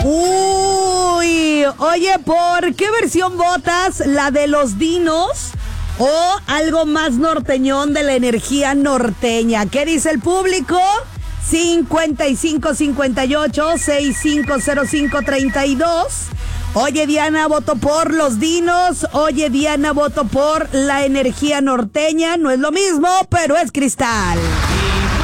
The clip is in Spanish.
Uy, oye, ¿por qué versión votas? ¿La de los dinos o algo más norteñón de la energía norteña? ¿Qué dice el público? 5558-650532. Oye, Diana, voto por los dinos. Oye, Diana, voto por la energía norteña. No es lo mismo, pero es cristal.